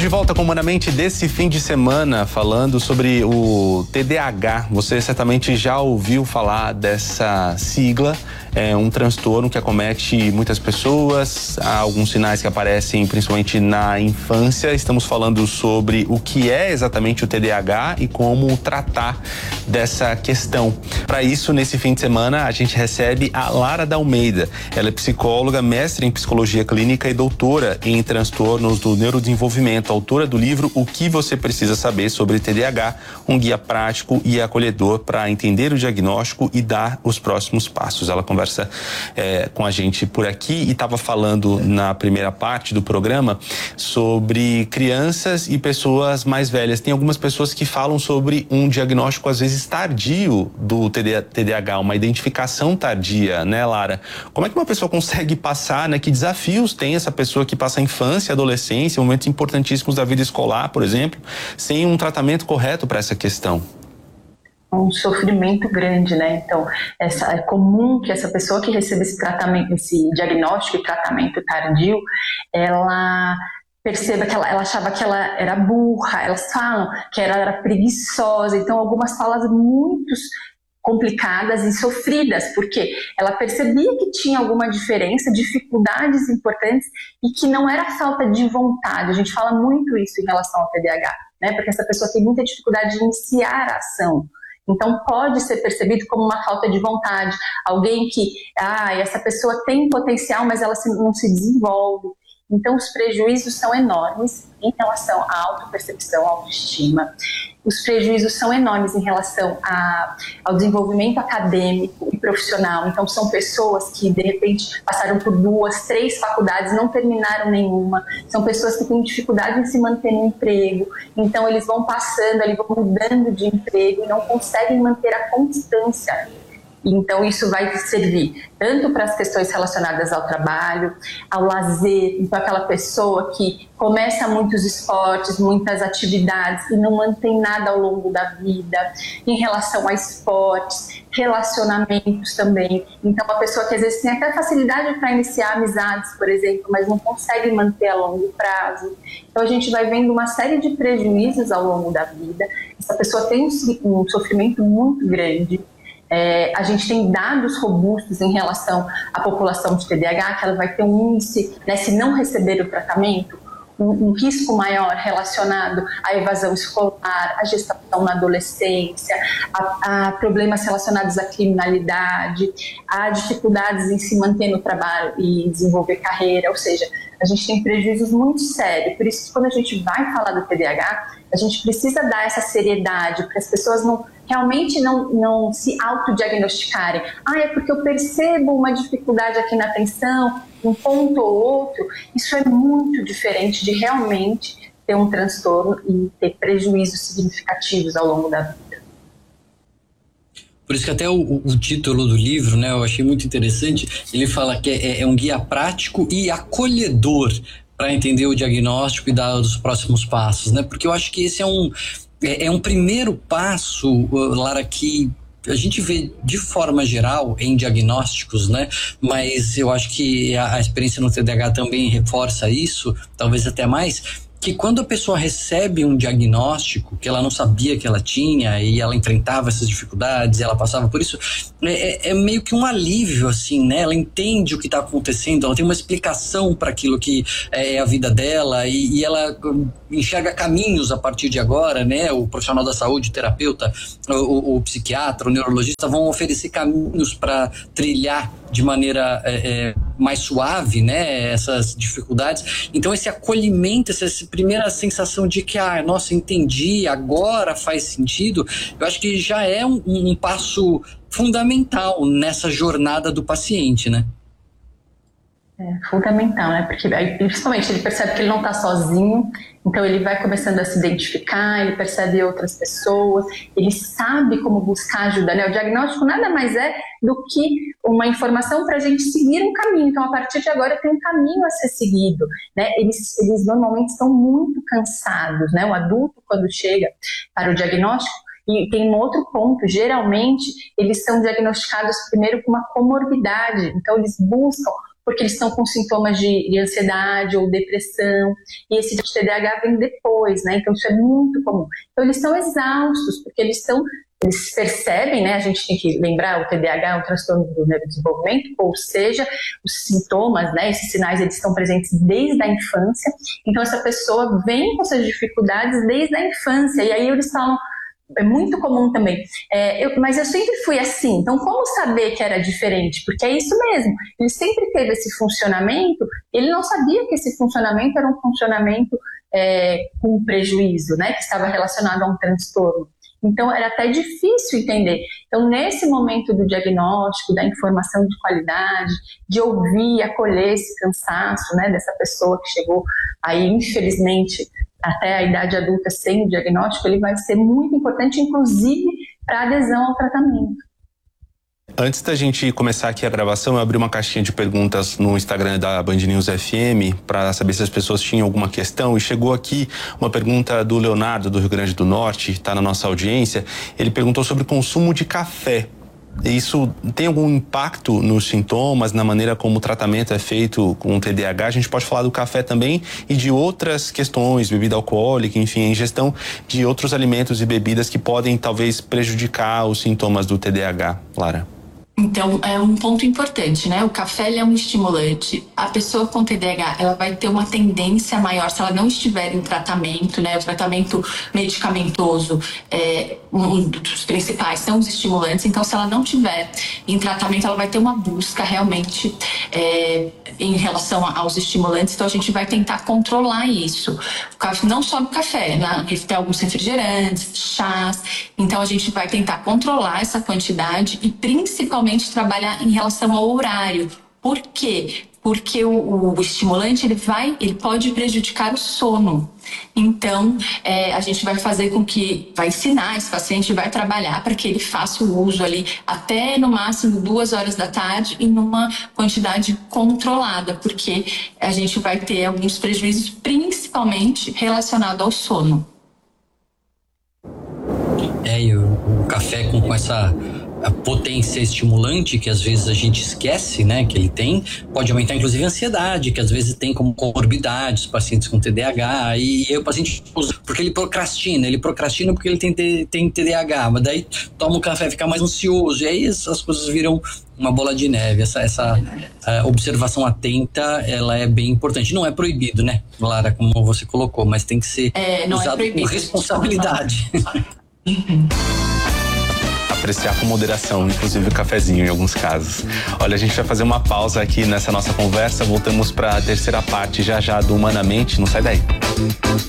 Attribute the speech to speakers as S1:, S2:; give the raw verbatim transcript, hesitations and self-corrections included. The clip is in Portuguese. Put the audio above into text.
S1: de volta com o Humanamente desse fim de semana, falando sobre o T D A H. Você certamente já ouviu falar dessa sigla. É um transtorno que acomete muitas pessoas. Há alguns sinais que aparecem principalmente na infância. Estamos falando sobre o que é exatamente o T D A H e como tratar dessa questão. Para isso, nesse fim de semana, a gente recebe a Lara da Almeida. Ela é psicóloga, mestre em psicologia clínica e doutora em transtornos do neurodesenvolvimento, autora do livro O que você precisa saber sobre T D A H, um guia prático e acolhedor para entender o diagnóstico e dar os próximos passos. Ela conversa é, com a gente por aqui e estava falando na primeira parte do programa sobre crianças e pessoas mais velhas. Tem algumas pessoas que falam sobre um diagnóstico às vezes tardio do T D A H, uma identificação tardia, né, Lara? Como é que uma pessoa consegue passar, né? Que desafios tem essa pessoa que passa a infância, a adolescência, momentos importantíssimos da vida escolar, por exemplo, sem um tratamento correto para essa questão?
S2: Um sofrimento grande, né? Então, essa, é comum que essa pessoa que recebe esse tratamento, esse diagnóstico e tratamento tardio, ela perceba que ela, ela achava que ela era burra, elas falam que ela era preguiçosa, então algumas falas muito complicadas e sofridas, porque ela percebia que tinha alguma diferença, dificuldades importantes e que não era falta de vontade. A gente fala muito isso em relação ao T D A H, né? Porque essa pessoa tem muita dificuldade de iniciar a ação. Então pode ser percebido como uma falta de vontade, alguém que, ah, essa pessoa tem potencial, mas ela não se desenvolve. Então os prejuízos são enormes em relação à autopercepção, à autoestima. Os prejuízos são enormes em relação a, ao desenvolvimento acadêmico e profissional. Então são pessoas que de repente passaram por duas, três faculdades, não terminaram nenhuma. São pessoas que têm dificuldade em se manter no emprego. Então eles vão passando, eles vão mudando de emprego e não conseguem manter a constância. Então isso vai servir tanto para as questões relacionadas ao trabalho, ao lazer, então aquela pessoa que começa muitos esportes, muitas atividades e não mantém nada ao longo da vida, em relação a esportes, relacionamentos também. Então uma pessoa que às vezes tem até facilidade para iniciar amizades, por exemplo, mas não consegue manter a longo prazo. Então a gente vai vendo uma série de prejuízos ao longo da vida. Essa pessoa tem um, um sofrimento muito grande. É, a gente tem dados robustos em relação à população de T D A H, que ela vai ter um índice, né, se não receber o tratamento, um, um risco maior relacionado à evasão escolar, à gestação na adolescência, a, a problemas relacionados à criminalidade, a dificuldades em se manter no trabalho e desenvolver carreira, ou seja, a gente tem prejuízos muito sérios. Por isso que quando a gente vai falar do T D A H, a gente precisa dar essa seriedade para as pessoas não, realmente não, não se autodiagnosticarem. Ah, é porque eu percebo uma dificuldade aqui na atenção, um ponto ou outro. Isso é muito diferente de realmente ter um transtorno e ter prejuízos significativos ao longo da vida.
S3: Por isso que até o, o título do livro, né, eu achei muito interessante. Ele fala que é, é um guia prático e acolhedor para entender o diagnóstico e dar os próximos passos, né? Porque eu acho que esse é um, é, é um primeiro passo, Lara, que a gente vê de forma geral em diagnósticos, né? Mas eu acho que a, a experiência no T D A H também reforça isso, talvez até mais, que quando a pessoa recebe um diagnóstico que ela não sabia que ela tinha e ela enfrentava essas dificuldades, ela passava por isso, é, é meio que um alívio, assim, né? Ela entende o que está acontecendo, ela tem uma explicação para aquilo que é a vida dela e, e ela enxerga caminhos a partir de agora, né? O profissional da saúde, o terapeuta, o, o, o psiquiatra, o neurologista vão oferecer caminhos para trilhar de maneira é, é, mais suave, né, essas dificuldades. Então esse acolhimento, essa, essa primeira sensação de que, ah, nossa, entendi, agora faz sentido, eu acho que já é um, um passo fundamental nessa jornada do paciente, né?
S2: É fundamental, né? Porque aí, principalmente ele percebe que ele não está sozinho, então ele vai começando a se identificar, ele percebe outras pessoas, ele sabe como buscar ajuda, né? O diagnóstico nada mais é do que uma informação para a gente seguir um caminho. Então, a partir de agora tem um caminho a ser seguido, né? Eles, eles normalmente estão muito cansados, né? O adulto, quando chega para o diagnóstico, e tem um outro ponto, geralmente eles são diagnosticados primeiro com uma comorbidade, então eles buscam porque eles estão com sintomas de, de ansiedade ou depressão, e esse T D A H vem depois, né? Então isso é muito comum. Então eles estão exaustos, porque eles estão, eles percebem, né? A gente tem que lembrar, o T D A H é um transtorno do neurodesenvolvimento, ou seja, os sintomas, né? Esses sinais, eles estão presentes desde a infância, então essa pessoa vem com essas dificuldades desde a infância, e aí eles falam, é muito comum também, é, eu, mas eu sempre fui assim, então como saber que era diferente? Porque é isso mesmo, ele sempre teve esse funcionamento, ele não sabia que esse funcionamento era um funcionamento é, com prejuízo, né, que estava relacionado a um transtorno. Então era até difícil entender. Então nesse momento do diagnóstico, da informação de qualidade, de ouvir, acolher esse cansaço, né, dessa pessoa que chegou aí infelizmente até a idade adulta sem o diagnóstico, ele vai ser muito importante, inclusive, para a adesão ao tratamento.
S1: Antes da gente começar aqui a gravação, eu abri uma caixinha de perguntas no Instagram da Band News F M para saber se as pessoas tinham alguma questão, e chegou aqui uma pergunta do Leonardo, do Rio Grande do Norte, está na nossa audiência. Ele perguntou sobre o consumo de café. Isso tem algum impacto nos sintomas, na maneira como o tratamento é feito com o T D A H? A gente pode falar do café também e de outras questões, bebida alcoólica, enfim, a ingestão de outros alimentos e bebidas que podem talvez prejudicar os sintomas do T D A H, Lara.
S4: Então, é um ponto importante, né? O café, ele é um estimulante. A pessoa com T D A H, ela vai ter uma tendência maior se ela não estiver em tratamento, né? O tratamento medicamentoso, é, um dos principais são os estimulantes. Então, se ela não tiver em tratamento, ela vai ter uma busca realmente é, em relação aos estimulantes. Então, a gente vai tentar controlar isso. Não só no café, né? Tem alguns refrigerantes, chás. Então, a gente vai tentar controlar essa quantidade e, principalmente, trabalhar em relação ao horário. Por quê? Porque o, o estimulante ele vai, ele pode prejudicar o sono. Então, é, a gente vai fazer com que, vai ensinar esse paciente, vai trabalhar para que ele faça o uso ali até no máximo duas horas da tarde e numa quantidade controlada, porque a gente vai ter alguns prejuízos, principalmente relacionados ao sono.
S3: É, e o, o café com, com essa a potência estimulante que às vezes a gente esquece, né, que ele tem, pode aumentar inclusive a ansiedade, que às vezes tem como comorbidades pacientes com T D A H, e aí o paciente usa porque ele procrastina, ele procrastina porque ele tem, tem T D A H, mas daí toma um café, fica mais ansioso, e aí as coisas viram uma bola de neve. Essa, essa uh, observação atenta, ela é bem importante. Não é proibido, né, Lara, como você colocou, mas tem que ser
S4: é, não
S3: usado
S4: é
S3: com responsabilidade.
S1: Apreciar com moderação, inclusive o cafezinho em alguns casos. Olha, a gente vai fazer uma pausa aqui nessa nossa conversa, voltamos para a terceira parte já já do Humanamente, não sai daí.